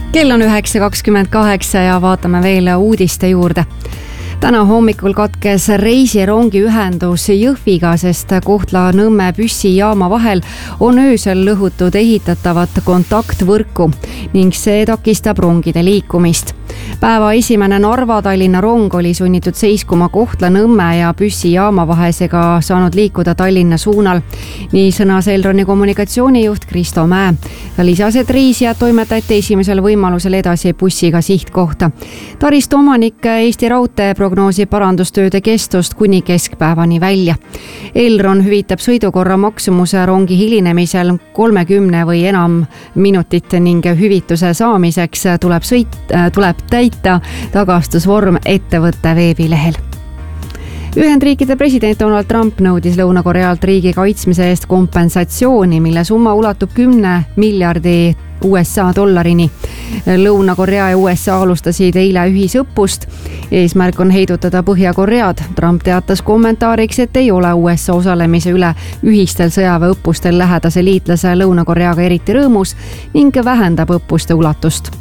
Kell on 9.28 ja vaatame veel uudiste juurde. Täna hommikul katkes reisirongi ühendus Jõhviga, sest Kohtla-Nõmme Püssijaama vahel on öösel lõhutud ehitatavat kontaktvõrku ning see takistab rongide liikumist. Päeva esimene Narva-Tallinna rong oli sunnitud seiskuma Kohtla-Nõmme ja Püssijaama vahesega saanud liikuda Tallinna suunal. Nii sõnas Elroni kommunikatsioonijuht Kristo Mäe. Ta lisas, et reisijad toimetati esimesel võimalusel edasi bussiga sihtkohta. Taristu omanik Eesti Raudtee prognoosib parandustööde kestust kuni keskpäevani välja. Elron hüvitab sõidukorra maksumuse rongi hilinemisel 30 või enam minutit ning hüvituse saamiseks tuleb täita tagastusvorm ettevõtte veebilehel. Ühendriikide president Donald Trump nõudis Lõuna-Korealt riigi kaitsmise eest kompensatsiooni, mille summa ulatub 10 miljardi USA dollarini. Lõuna-Korea ja USA alustasid eile ühisõppust. Eesmärk on heidutada Põhja-Koread. Trump teatas kommentaariks, et ei ole USA osalemise üle ühistel sõjaväeõppustel lähedase liitlase Lõuna-Koreaga eriti rõõmus ning vähendab õppuste ulatust.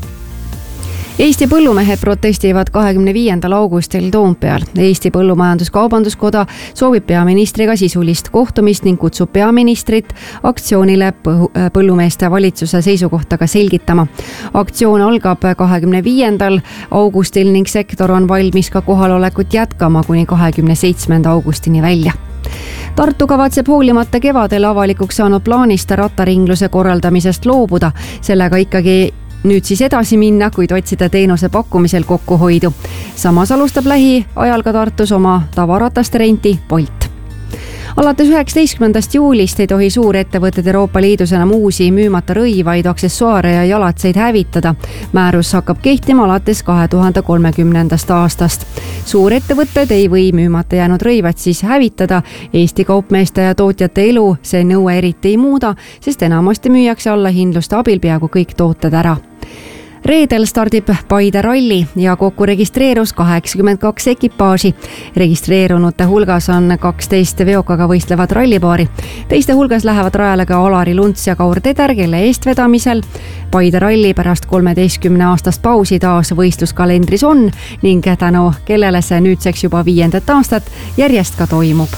Eesti põllumehed protestivad 25. augustil Toompeal. Eesti Põllumajandus-Kaubanduskoda soovib peaministriga sisulist kohtumist ning kutsub peaministrit aktsioonile põllumeeste valitsuse seisukohta ka selgitama. Aktsioon algab 25. augustil ning sektor on valmis ka kohalolekut jätkama kuni 27. augustini välja. Tartu kavatseb hoolimata kevadel avalikuks saanud plaanist rattaringluse korraldamisest loobuda. Sellega ikkagi nüüd siis edasi minna, kuid otsida teenuse pakkumisel kokkuhoidu. Samas alustab lähiajal ka Tartus oma tavarataste renti Bolt. Alates 19. juulist ei tohi suurettevõtted Euroopa Liidus enam uusi müümata rõivaid, aksessuaare ja jalatseid hävitada. Määrus hakkab kehtima alates 2030. aastast. Suurettevõtted ei või müümata jäänud rõivad siis hävitada. Eesti kaupmeeste ja tootjate elu see nõue eriti ei muuda, sest enamasti müüakse allahindluste abil peaaegu kõik tooted ära. Reedel stardib Paide ralli ja kokku registreerus 82 ekipaaži. Registreerunute hulgas on 12 veokaga võistlevad rallipaari. Teiste hulgas lähevad rajale ka Alari Lunts ja Kaur Teder, kelle eestvedamisel Paide ralli pärast 13 aastast pausi taas võistluskalendris on ning tänu kellele see nüüdseks juba 5. aastat järjest ka toimub.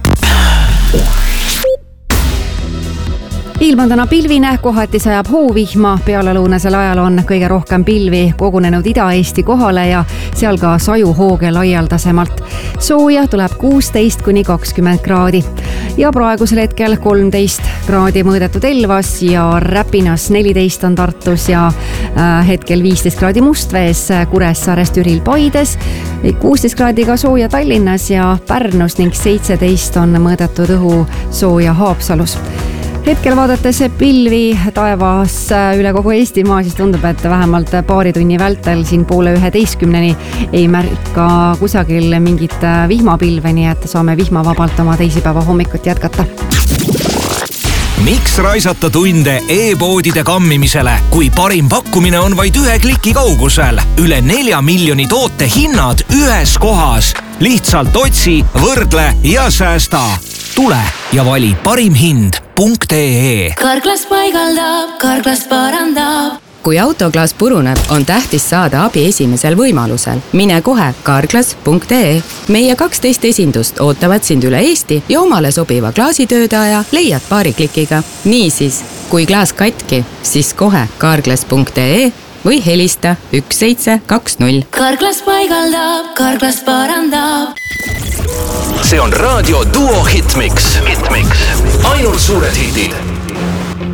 Ilm on täna pilvine, kohati sajab hoovihma, pealelõunasel ajal on kõige rohkem pilvi kogunenud Ida-Eesti kohale ja seal ka sajuhooge laialdasemalt. Sooja tuleb 16 kuni 20 kraadi ja praegusel hetkel 13 kraadi mõõdetud Elvas ja Räpinas, 14 on Tartus ja hetkel 15 kraadi Mustvees, Kuressaares, Türil, Paides, 16 kraadiga sooja Tallinnas ja Pärnus ning 17 on mõõdetud õhu sooja Haapsalus. Hetkel vaadates pilvi taevas üle kogu Eestimaa, siis tundub, et vähemalt paari tunni vältel siin poole 11 ei märka kusagil mingit vihmapilve, nii et saame vihmavabalt oma teisipäeva hommikut jätkata. Miks raisata tunde e-poodide kammimisele, kui parim pakkumine on vaid 1 kliki kaugusel? Üle 4 miljoni toote hinnad ühes kohas. Lihtsalt otsi, võrdle ja säästa. Tule ja vali parimhind.ee. Karklas paigaldab, Karklas parandab. Kui autoklaas puruneb, on tähtis saada abi esimesel võimalusel. Mine kohe karklas.ee. Meie 12 esindust ootavad sind üle Eesti ja omale sobiva klaasitöödaja leiad paari klikiga. Niisiis, kui klaas katki, siis kohe karklas.ee või helista 1720. Karklas paigaldab, Karklas parandab. See on Raadio Duo Hitmix. Ainult suured hitid.